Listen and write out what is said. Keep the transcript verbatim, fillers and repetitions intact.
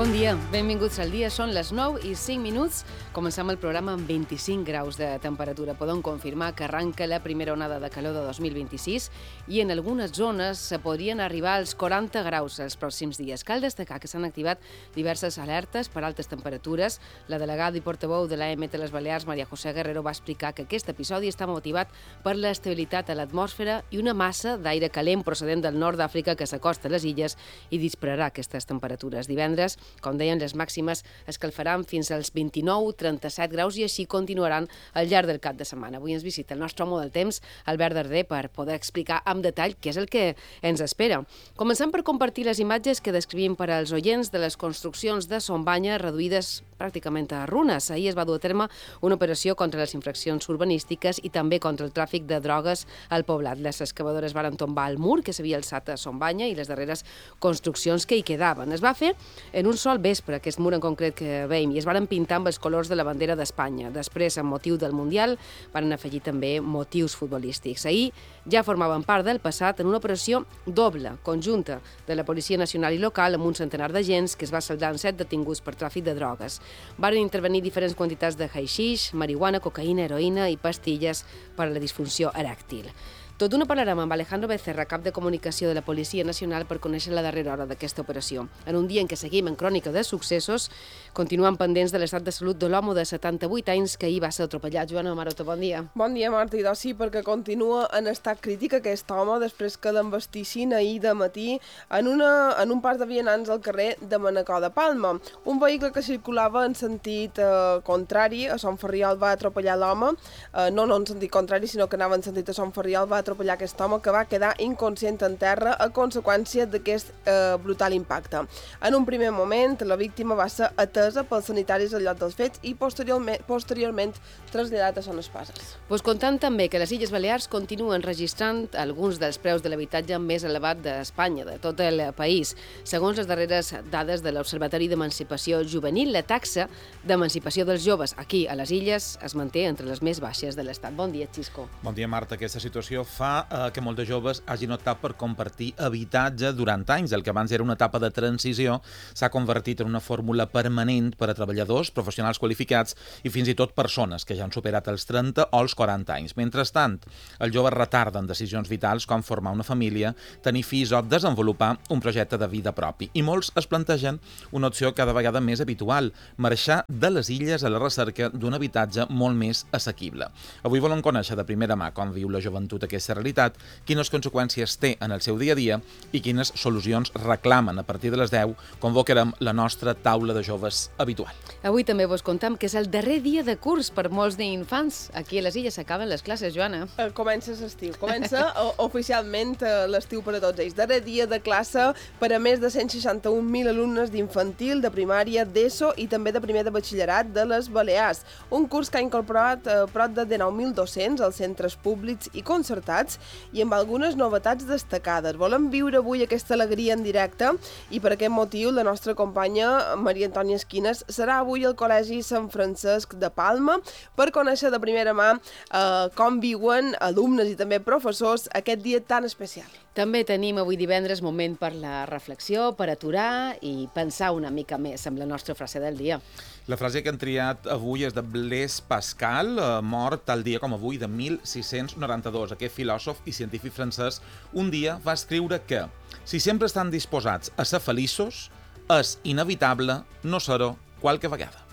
Bon dia, benvinguts al dia. Són les nou i cinc minuts. Comencem el programa amb vint-i-cinc graus de temperatura. Podem confirmar que arranca la primera onada de calor de dos mil vint-i-sis i en algunes zones se podrien arribar als quaranta graus els pròxims dies. Cal destacar que s'han activat diverses alertes per altes temperatures. La delegada i portaveu de l'A E M T les Balears, Maria José Guerrero, va explicar que aquest episodi està motivat per l'estabilitat a l'atmosfera i una massa d'aire calent procedent del nord d'Àfrica que s'acosta a les illes i dispararà aquestes temperatures. Divendres, com deien, les màximes escalfaran fins als vint-i-nou trenta-set graus i així continuaran al llarg del cap de setmana. Avui ens visita el nostre home del temps, Albert Darder, per poder explicar amb detall què és el que ens espera. Comencem per compartir les imatges que descrivim per als oients de les construccions de Son Banya reduïdes pràcticament a runes. Ahir es va dur a terme una operació contra les infraccions urbanístiques i també contra el tràfic de drogues al poblat. Les excavadores van tombar el mur que s'havia alçat a Son Banya i les darreres construccions que hi quedaven. Es va fer en un sol vespre, aquest mur en concret que veiem, i es van pintar amb els colors de la bandera d'Espanya. Després, amb motiu del Mundial, van afegir també motius futbolístics. Ahir ja formaven part del passat en una operació doble, conjunta, de la Policia Nacional i local amb un centenar d'agents que es va saldar en set detinguts per tràfic de drogues. Varen intervenir diferents quantitats de haixix, marihuana, cocaïna, heroïna i pastilles per a la disfunció erèctil. Tot d'una parlarem amb Alejandro Becerra, cap de comunicació de la Policia Nacional, per conèixer la darrera hora d'aquesta operació. En un dia en què seguim en crònica de successos, continuem pendents de l'estat de salut de l'home de setanta-vuit anys que ahir va ser atropellat. Joana Maroto, bon dia. Bon dia, Marta. I sí, perquè continua en estat crític aquest home després que l'embastissin ahir de matí en, una, en un pas de vianants al carrer de Manacor de Palma. Un vehicle que circulava en sentit eh, contrari a Son Ferriol va atropellar l'home, eh, no, no en sentit contrari, sinó que anava en sentit a Son Ferriol, va atropellar aquest home que va quedar inconscient en terra a conseqüència d'aquest eh, brutal impacte. En un primer moment, la víctima va ser atesa pels sanitaris al lloc dels fets i posteriorment, posteriorment traslladat a Son Espases. Pues comptant també que les Illes Balears continuen registrant alguns dels preus de l'habitatge més elevat d'Espanya, de tot el país. Segons les darreres dades de l'Observatori d'Emancipació Juvenil, la taxa d'emancipació dels joves aquí a les Illes es manté entre les més baixes de l'Estat. Bon dia, Xisco. Bon dia, Marta. Aquesta situació fa eh, que molts de joves hagin optat per compartir habitatge durant anys. El que abans era una etapa de transició s'ha convertit en una fórmula permanent per a treballadors, professionals qualificats i fins i tot persones que ja han superat els trenta o els quaranta anys. Mentrestant, els joves retarden decisions vitals com formar una família, tenir fills o desenvolupar un projecte de vida propi. I molts es plantegen una opció cada vegada més habitual, marxar de les illes a la recerca d'un habitatge molt més assequible. Avui volem conèixer de primera mà com viu la joventut aquesta realitat, quines conseqüències té en el seu dia a dia i quines solucions reclamen. A partir de les deu convocarem la nostra taula de joves habitual. Avui també vos contem que és el darrer dia de curs per molts d'infants. Aquí a les Illes s'acaben les classes, Joana. Eh, comença l'estiu. Comença oficialment eh, l'estiu per a tots ells. Darrer dia de classe per a més de cent seixanta-un mil alumnes d'infantil, de primària, d'ESO i també de primer de batxillerat de les Balears. Un curs que ha incorporat eh, prop de dinou mil dos-cents als centres públics i concertats i amb algunes novetats destacades. Volem viure avui aquesta alegria en directe i per aquest motiu la nostra companya Maria Antònia Esquines serà avui al Col·legi Sant Francesc de Palma per conèixer de primera mà eh, com viuen alumnes i també professors aquest dia tan especial. També tenim avui divendres moment per la reflexió, per aturar i pensar una mica més amb la nostra frase del dia. La frase que han triat avui és de Blaise Pascal, mort tal dia com avui de mil sis-cents noranta-dos. Aquest filòsof i científic francès un dia va escriure que si sempre estan disposats a ser feliços, és inevitable no ser-ho qualque vegada.